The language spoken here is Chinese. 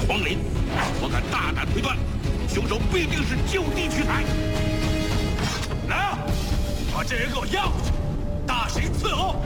皇陵，我敢大胆推断，凶手必定是就地取材。来啊，把这人给我押回去，大刑伺候。